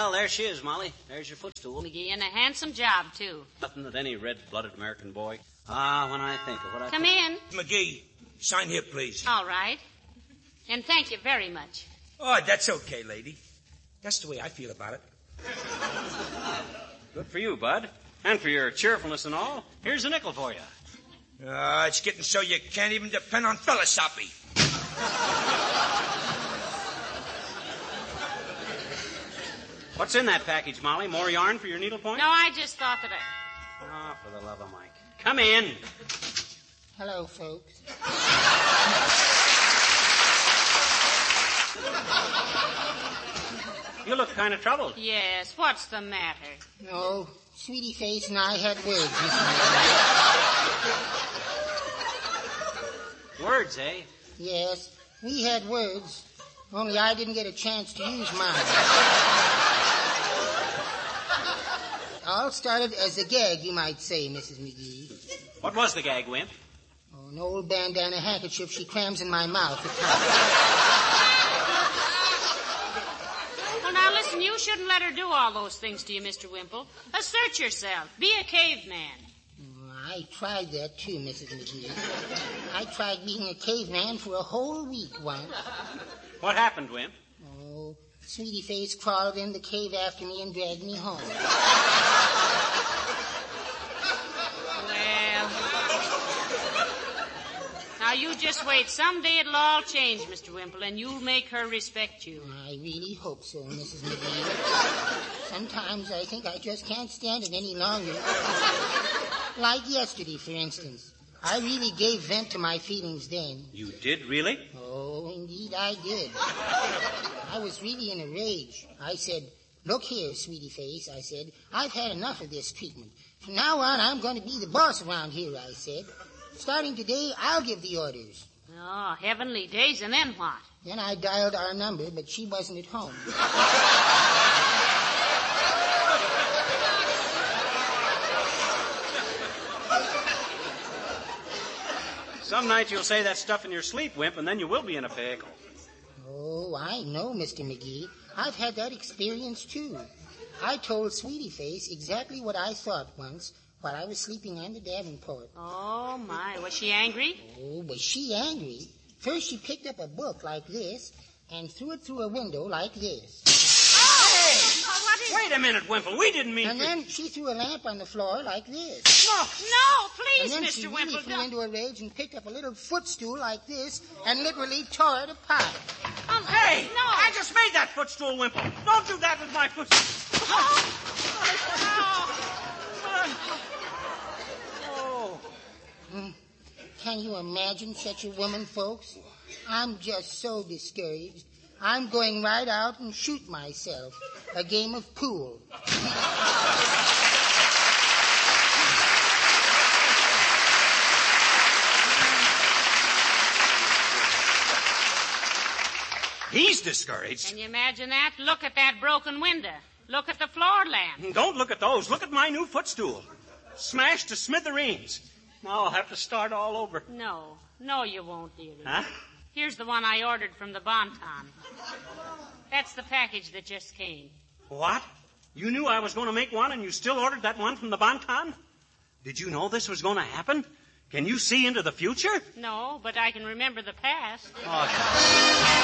Well, there she is, Molly. There's your footstool. McGee, and a handsome job, too. Nothing that any red-blooded American boy. When I think of what I... Come in. McGee, sign here, please. All right. And thank you very much. Oh, that's okay, lady. That's the way I feel about it. Good for you, Bud. And for your cheerfulness and all. Here's a nickel for you. It's getting so you can't even depend on philosophy. What's in that package, Molly? More yarn for your needlepoint? No, I just thought that Oh, for the love of Mike. Come in. Hello, folks. You look kind of troubled. Yes, what's the matter? No, Sweetie Face and I had words, Mrs. McGee. Words, eh? Yes, we had words, only I didn't get a chance to use mine. All started as a gag, you might say, Mrs. McGee. What was the gag, Wimp? Oh, an old bandana handkerchief she crams in my mouth at times. Well, now, listen, you shouldn't let her do all those things to you, Mr. Wimple. Assert yourself. Be a caveman. I tried that, too, Mrs. McGee. I tried being a caveman for a whole week once. What happened, Wimp? Oh, Sweetie Face crawled in the cave after me and dragged me home. Well, now you just wait. Someday it'll all change, Mr. Wimple, and you'll make her respect you. I really hope so, Mrs. McGee. Sometimes I think I just can't stand it any longer. Like yesterday, for instance. I really gave vent to my feelings then. You did, really? Oh, indeed I did. I was really in a rage. I said, "Look here, Sweetie Face," I said, "I've had enough of this treatment. From now on, I'm going to be the boss around here," I said. "Starting today, I'll give the orders." Oh, heavenly days, and then what? Then I dialed our number, but she wasn't at home. Some nights you'll say that stuff in your sleep, Wimp, and then you will be in a pickle. Oh, I know, Mr. McGee. I've had that experience, too. I told Sweetie Face exactly what I thought once while I was sleeping on the Davenport. Oh, my. Was she angry? Oh, was she angry? First, she picked up a book like this and threw it through a window like this. Wait a minute, Wimple. We didn't mean And to... then she threw a lamp on the floor like this. No, please, And then Mr. she Wimple. really flew into a rage and picked up a little footstool like this and literally tore it apart. Hey! No. I just made that footstool, Wimple. Don't do that with my footstool. Oh. Can you imagine such a woman, folks? I'm just so discouraged. I'm going right out and shoot myself. A game of pool. He's discouraged. Can you imagine that? Look at that broken window. Look at the floor lamp. Don't look at those. Look at my new footstool. Smashed to smithereens. Now I'll have to start all over. No, you won't, dearie. Huh? Here's the one I ordered from the Bon-Ton. That's the package that just came. What? You knew I was going to make one and you still ordered that one from the Bon-Ton? Did you know this was going to happen? Can you see into the future? No, but I can remember the past. Oh,